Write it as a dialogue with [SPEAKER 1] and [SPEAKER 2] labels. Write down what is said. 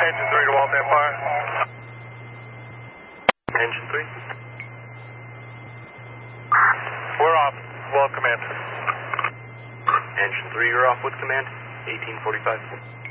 [SPEAKER 1] Engine 3 to Walt Empire.
[SPEAKER 2] Engine 3.
[SPEAKER 1] We're off. Walt command.
[SPEAKER 2] Engine 3, you're off with command. 1845.